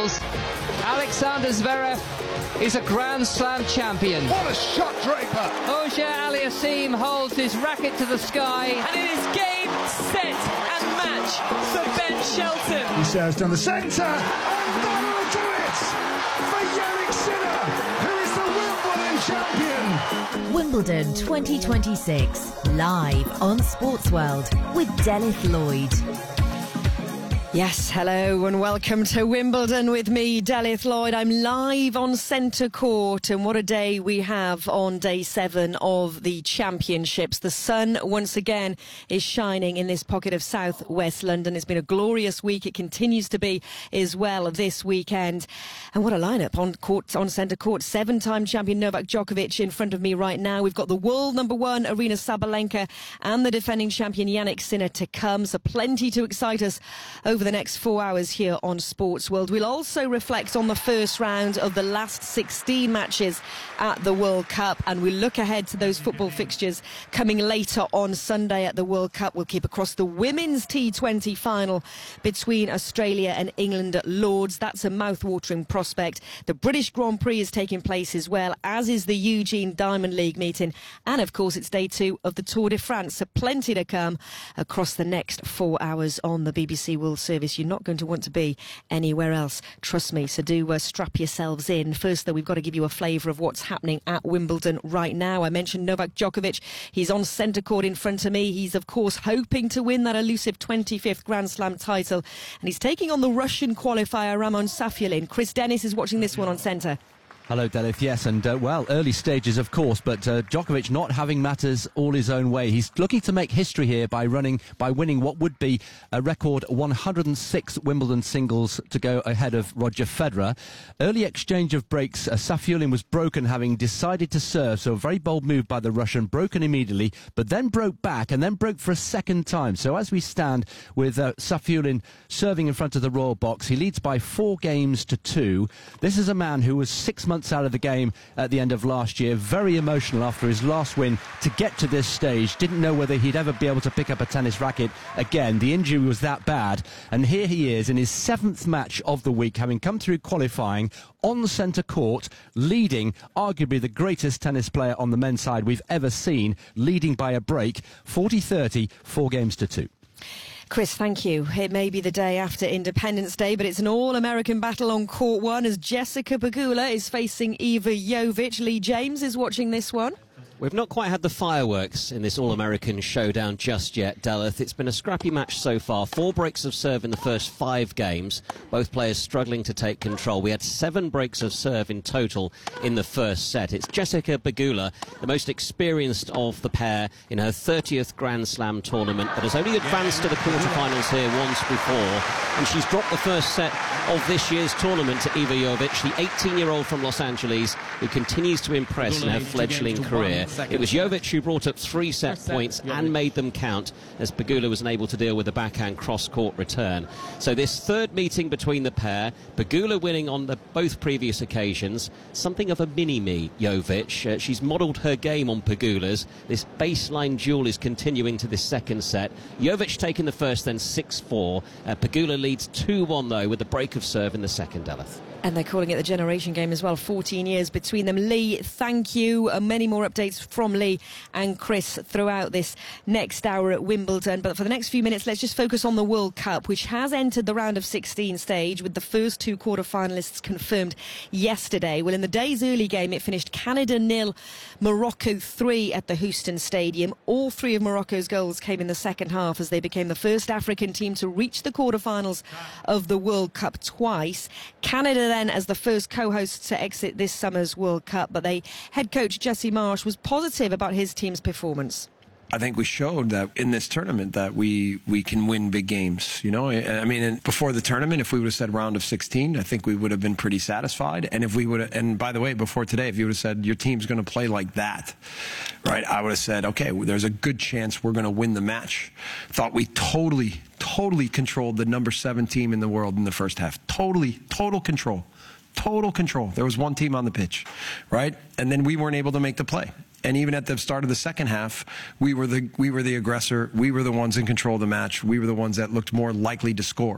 singles. Alexander Zverev is a Grand Slam champion. What a shot, Draper! Auger Aliassime holds his racket to the sky. And it is game, set and match for Ben Shelton. He serves down the centre, and that'll do it for Jannik Sinner, who is the Wimbledon champion. Wimbledon 2026, live on Sports World with Delith Lloyd. Yes, hello and welcome to Wimbledon with me, Delith Lloyd. I'm live on centre court, and what a day we have on day 7 of the championships. The sun once again is shining in this pocket of southwest London. It's been a glorious week. It continues to be as well this weekend. And what a lineup on centre court. 7-time champion Novak Djokovic in front of me right now. We've got the world number 1 Aryna Sabalenka and the defending champion Jannik Sinner to come. So plenty to excite us over the next 4 hours here on Sports World. We'll also reflect on the first round of the last 16 matches at the World Cup, and we'll look ahead to those football fixtures coming later on Sunday at the World Cup. We'll keep across the women's T20 final between Australia and England at Lords. That's a mouth-watering prospect. The British Grand Prix is taking place as well, as is the Eugene Diamond League meeting, and of course it's day 2 of the Tour de France. So plenty to come across the next 4 hours on the BBC World Service. You're not going to want to be anywhere else, trust me, so do strap yourselves in. First though, we've got to give you a flavour of what's happening at Wimbledon right now. I mentioned Novak Djokovic. He's on centre court in front of me. He's of course hoping to win that elusive 25th Grand Slam title, and he's taking on the Russian qualifier Ramon Safiullin. Chris Dennis is watching this one on centre. Hello, Delith. Yes, and early stages, of course, but Djokovic not having matters all his own way. He's looking to make history here by winning what would be a record 106 Wimbledon singles to go ahead of Roger Federer. Early exchange of breaks, Safiullin was broken, having decided to serve, so a very bold move by the Russian, broken immediately, but then broke back and then broke for a second time. So as we stand with Safiullin serving in front of the royal box, he leads by 4 games to 2. This is a man who was 6 months out of the game at the end of last year, very emotional after his last win to get to this stage, didn't know whether he'd ever be able to pick up a tennis racket again. The injury was that bad, and here he is in his 7th match of the week, having come through qualifying on the centre court, leading arguably the greatest tennis player on the men's side we've ever seen, leading by a break, 40-30, 4 games to 2. Chris, thank you. It may be the day after Independence Day, but it's an all-American battle on court 1 as Jessica Pegula is facing Iva Jovic. Lee James is watching this one. We've not quite had the fireworks in this all-American showdown just yet, Delith. It's been a scrappy match so far. 4 breaks of serve in the first 5 games. Both players struggling to take control. We had 7 breaks of serve in total in the first set. It's Jessica Pegula, the most experienced of the pair in her 30th Grand Slam tournament, that has only advanced to the quarterfinals here once before. And she's dropped the first set of this year's tournament to Iva Jovic, the 18-year-old from Los Angeles, who continues to impress in her fledgling career. It was Jovic who brought up 3 set points and made them count, as Pegula was unable to deal with the backhand cross-court return. So this third meeting between the pair, Pegula winning on both previous occasions, something of a mini-me, Jovic. She's modelled her game on Pegula's. This baseline duel is continuing to this second set. Jovic taking the first, then 6-4. Pegula leads 2-1, though, with the break of serve in the second, Delith. And they're calling it the generation game as well. 14 years between them. Lee, thank you. Many more updates from Lee and Chris throughout this next hour at Wimbledon. But for the next few minutes, let's just focus on the World Cup, which has entered the round of 16 stage with the first 2 quarter-finalists confirmed yesterday. Well, in the day's early game, it finished Canada 0, Morocco 3 at the Houston Stadium. All 3 of Morocco's goals came in the second half as they became the first African team to reach the quarter-finals of the World Cup twice. Canada then as the first co-hosts to exit this summer's World Cup, but head coach Jesse Marsh was positive about his team's performance. I think we showed that in this tournament that we can win big games. You know, I mean, before the tournament, if we would have said round of 16, I think we would have been pretty satisfied. And if we would have, and by the way, before today, if you would have said your team's going to play like that, right, I would have said, okay, there's a good chance we're going to win the match. Thought we totally controlled the number 7 team in the world in the first half. Total control. Total control. There was one team on the pitch, right? And then we weren't able to make the play. And even at the start of the second half, we were the aggressor. We were the ones in control of the match. We were the ones that looked more likely to score.